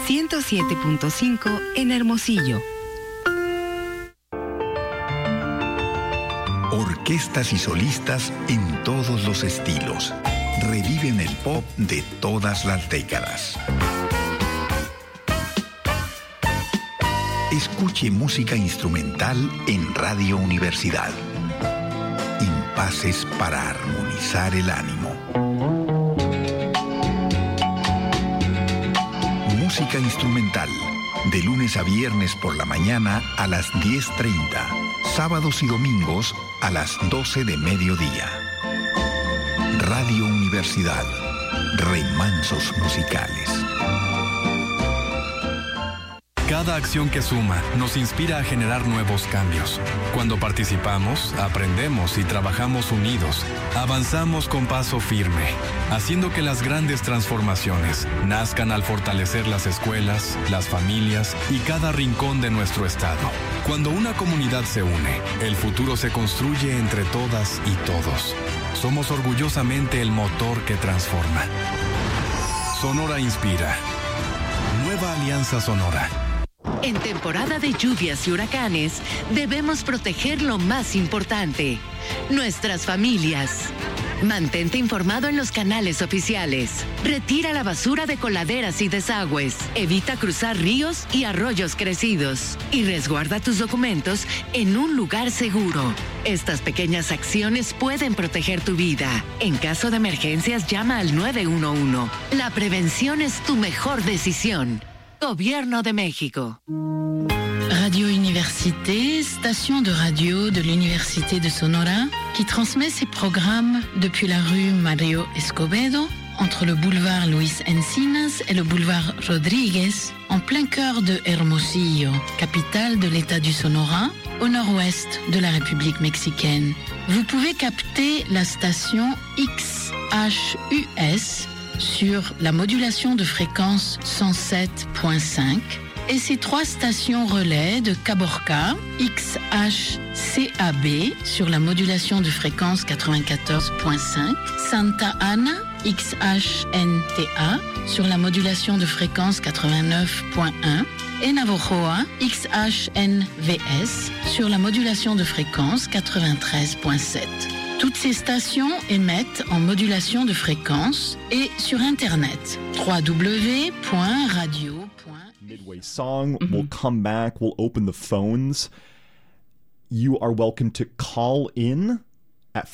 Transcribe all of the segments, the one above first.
107.5 en Hermosillo. Orquestas y solistas en todos los estilos. Reviven el pop de todas las décadas. Escuche música instrumental en Radio Universidad. Impases para armonizar el ánimo. Música instrumental, de lunes a viernes por la mañana a las 10:30, sábados y domingos a las 12 de mediodía. Radio Universidad, remansos musicales. Cada acción que suma nos inspira a generar nuevos cambios. Cuando participamos, aprendemos y trabajamos unidos, avanzamos con paso firme, haciendo que las grandes transformaciones nazcan al fortalecer las escuelas, las familias y cada rincón de nuestro estado. Cuando una comunidad se une, el futuro se construye entre todas y todos. Somos orgullosamente el motor que transforma. Sonora inspira. Nueva Alianza Sonora. En temporada de lluvias y huracanes, debemos proteger lo más importante, nuestras familias. Mantente informado en los canales oficiales. Retira la basura de coladeras y desagües. Evita cruzar ríos y arroyos crecidos. Y resguarda tus documentos en un lugar seguro. Estas pequeñas acciones pueden proteger tu vida. En caso de emergencias, llama al 911. La prevención es tu mejor decisión. Gobierno de México. Radio Université, station de radio de l'Université de Sonora, qui transmet ses programmes depuis la rue Mario Escobedo, entre le boulevard Luis Encinas et le boulevard Rodríguez, en plein cœur de Hermosillo, capitale de l'État du Sonora, au nord-ouest de la République mexicaine. Vous pouvez capter la station XHUS sur la modulation de fréquence 107.5 et ses 3 stations relais de Caborca, XHCAB sur la modulation de fréquence 94.5, Santa Ana, XHNTA sur la modulation de fréquence 89.1 et Navojoa, XHNVS sur la modulation de fréquence 93.7. Toutes ces stations émettent en modulation de fréquence et sur Internet, www.radio. Midway song. We'll come back. We'll open the phones. You are welcome to call in at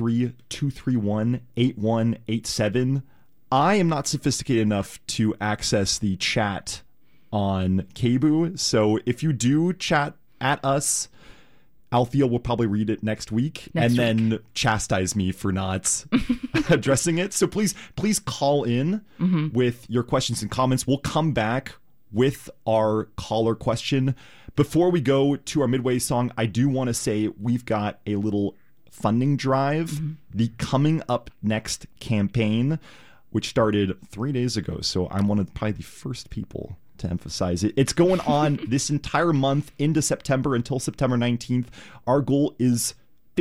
503-231-8187. I am not sophisticated enough to access the chat on KBOO, so if you do chat at us, Althea will probably read it next week then chastise me for not addressing it. So please call in with your questions and comments. We'll come back with our caller question. Before we go to our Midway song, I do want to say we've got a little funding drive, the Coming Up Next campaign, which started 3 days ago. So I'm one of probably the first people to emphasize it. It's going on this entire month into September until September 19th. Our goal is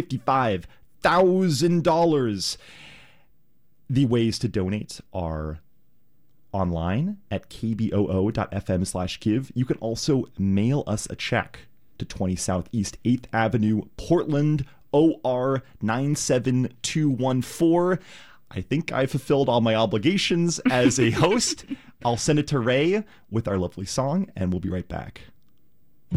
$55,000. The ways to donate are online at kboo.fm/give. You can also mail us a check to 20 Southeast 8th Avenue, Portland, OR 97214. I think I fulfilled all my obligations as a host. I'll send it to Ray with our lovely song, and we'll be right back.